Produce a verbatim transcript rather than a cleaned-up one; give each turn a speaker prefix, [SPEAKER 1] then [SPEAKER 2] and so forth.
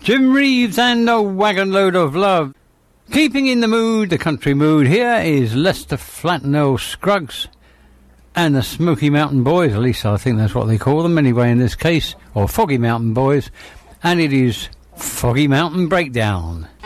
[SPEAKER 1] Jim Reeves and a wagon load of love. Keeping in the mood, the country mood, here is Lester Flattnell Scruggs and the Smoky Mountain Boys, at least I think that's what they call them anyway in this case, or Foggy Mountain Boys, and it is Foggy Mountain Breakdown.